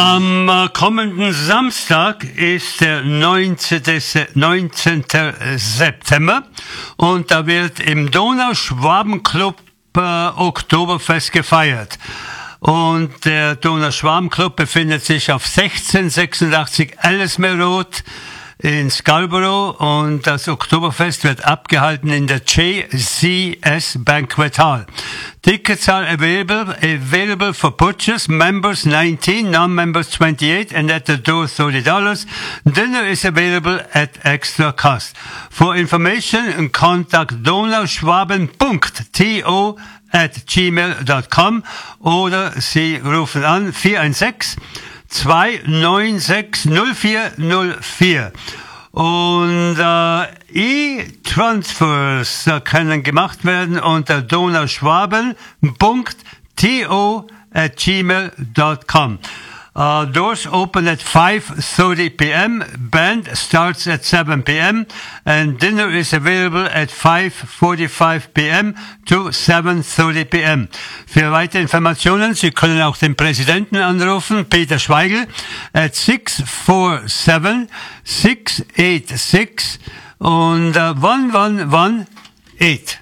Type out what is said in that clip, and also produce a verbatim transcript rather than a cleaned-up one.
Am äh, kommenden Samstag ist der neunzehnte September und da wird im Donauschwaben-Club äh, Oktoberfest gefeiert. Und der Donauschwaben-Club befindet sich auf sechzehnhundertsechsundachtzig Ellesmere Road in Scarborough und das Oktoberfest wird abgehalten in der J C S Banquet Hall. Tickets are available, available for purchase. Members nineteen, non-members twenty-eight, and at the door thirty dollars. Dinner is available at extra cost. For information, contact donauschwaben.to at gmail dot com oder Sie rufen an vier eins sechs, zwei neun sechs, null vier null vier. Und äh, E-Transfers äh, können gemacht werden unter donauschwaben.to at gmail dot com. Uh, doors open at five thirty p.m. Band starts at seven p.m. and dinner is available at five forty-five p.m. to seven thirty p.m. Für weitere Informationen, Sie können auch den Präsidenten anrufen, Peter Schweigel, at six four seven, six eight six und uh, one one one eight.